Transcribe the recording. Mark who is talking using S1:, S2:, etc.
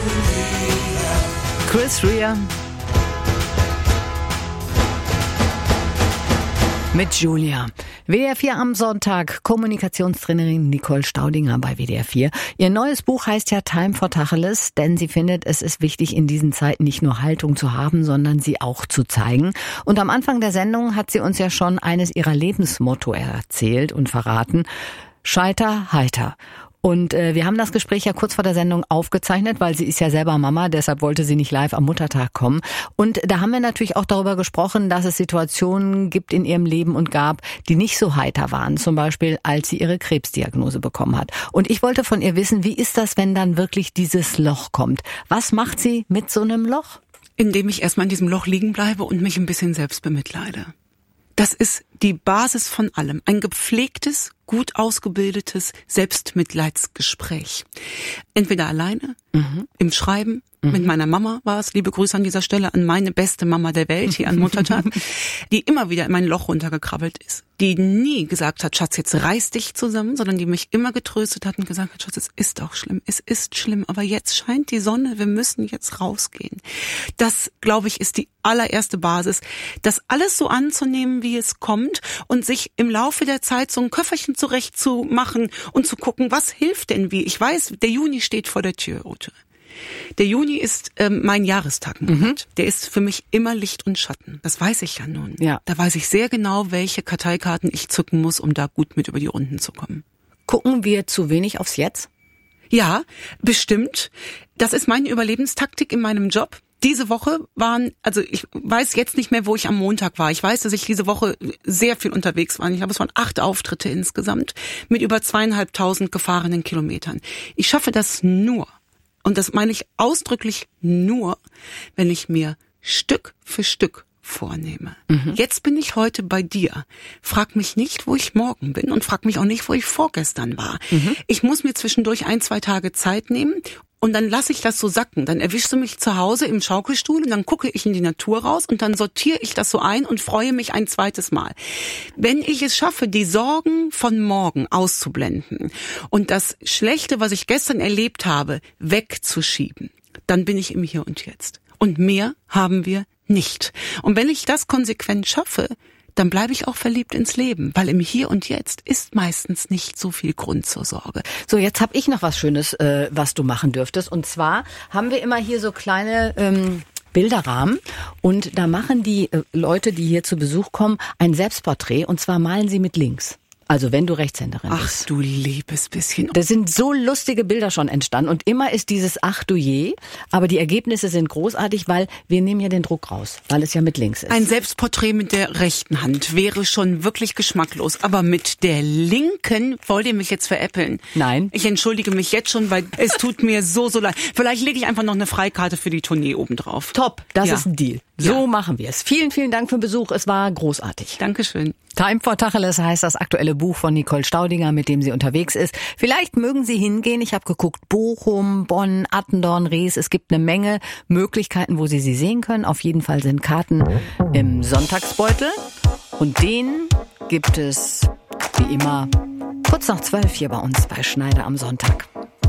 S1: Chris Rea mit Julia. WDR 4 am Sonntag, Kommunikationstrainerin Nicole Staudinger bei WDR 4. Ihr neues Buch heißt ja Time for Tacheles, denn sie findet, es ist wichtig, in diesen Zeiten nicht nur Haltung zu haben, sondern sie auch zu zeigen. Und am Anfang der Sendung hat sie uns ja schon eines ihrer Lebensmotto erzählt und verraten: Scheiter heiter. Und wir haben das Gespräch ja kurz vor der Sendung aufgezeichnet, weil sie ist ja selber Mama, deshalb wollte sie nicht live am Muttertag kommen. Und da haben wir natürlich auch darüber gesprochen, dass es Situationen gibt in ihrem Leben und gab, die nicht so heiter waren. Zum Beispiel, als sie ihre Krebsdiagnose bekommen hat. Und ich wollte von ihr wissen, wie ist das, wenn dann wirklich dieses Loch kommt? Was macht sie mit so einem Loch?
S2: Indem ich erstmal in diesem Loch liegen bleibe und mich ein bisschen selbst bemitleide. Das ist die Basis von allem. Ein gepflegtes, gut ausgebildetes Selbstmitleidsgespräch. Entweder alleine, im Schreiben, mit meiner Mama war es, liebe Grüße an dieser Stelle an meine beste Mama der Welt hier an Muttertag, die immer wieder in mein Loch runtergekrabbelt ist, die nie gesagt hat, Schatz, jetzt reiß dich zusammen, sondern die mich immer getröstet hat und gesagt hat, Schatz, es ist auch schlimm, es ist schlimm, aber jetzt scheint die Sonne, wir müssen jetzt rausgehen. Das, glaube ich, ist die allererste Basis, das alles so anzunehmen, wie es kommt und sich im Laufe der Zeit so ein Köfferchen zurecht zu machen und zu gucken, was hilft denn wie. Ich weiß, der Juni steht vor der Tür, Ute. Der Juni ist mein Jahrestagmonat. Der ist für mich immer Licht und Schatten. Das weiß ich ja nun. Ja. Da weiß ich sehr genau, welche Karteikarten ich zücken muss, um da gut mit über die Runden zu kommen.
S1: Gucken wir zu wenig aufs Jetzt?
S2: Ja, bestimmt. Das ist meine Überlebenstaktik in meinem Job. Diese Woche also ich weiß jetzt nicht mehr, wo ich am Montag war. Ich weiß, dass ich diese Woche sehr viel unterwegs war. Ich glaube, es waren 8 Auftritte insgesamt mit über 2.500 gefahrenen Kilometern. Ich schaffe das nur, und das meine ich ausdrücklich nur, wenn ich mir Stück für Stück vornehme. Jetzt bin ich heute bei dir. Frag mich nicht, wo ich morgen bin und frag mich auch nicht, wo ich vorgestern war. Ich muss mir zwischendurch 1-2 Tage Zeit nehmen und dann lasse ich das so sacken. Dann erwischst du mich zu Hause im Schaukelstuhl und dann gucke ich in die Natur raus und dann sortiere ich das so ein und freue mich ein zweites Mal. Wenn ich es schaffe, die Sorgen von morgen auszublenden und das Schlechte, was ich gestern erlebt habe, wegzuschieben, dann bin ich im Hier und Jetzt. Und mehr haben wir nicht. Und wenn ich das konsequent schaffe, dann bleibe ich auch verliebt ins Leben, weil im Hier und Jetzt ist meistens nicht so viel Grund zur Sorge.
S1: So, jetzt habe ich noch was Schönes, was du machen dürftest. Und zwar haben wir immer hier so kleine Bilderrahmen und da machen die Leute, die hier zu Besuch kommen, ein Selbstporträt und zwar malen sie mit links. Also wenn du Rechtshänderin bist.
S2: Ach du liebes bisschen.
S1: Da sind so lustige Bilder schon entstanden und immer ist dieses Ach du je, aber die Ergebnisse sind großartig, weil wir nehmen ja den Druck raus, weil es ja mit links ist.
S2: Ein Selbstporträt mit der rechten Hand wäre schon wirklich geschmacklos, aber mit der linken wollt ihr mich jetzt veräppeln?
S1: Nein.
S2: Ich entschuldige mich jetzt schon, weil es tut mir so leid. Vielleicht lege ich einfach noch eine Freikarte für die Tournee oben drauf.
S1: Top, das ist ein Deal. So machen wir es. Vielen, vielen Dank für den Besuch. Es war großartig.
S2: Dankeschön.
S1: Time for Tacheles heißt das aktuelle Buch von Nicole Staudinger, mit dem sie unterwegs ist. Vielleicht mögen Sie hingehen. Ich habe geguckt, Bochum, Bonn, Attendorn, Rees. Es gibt eine Menge Möglichkeiten, wo Sie sie sehen können. Auf jeden Fall sind Karten im Sonntagsbeutel. Und den gibt es, wie immer, kurz nach 12 hier bei uns bei Schneider am Sonntag.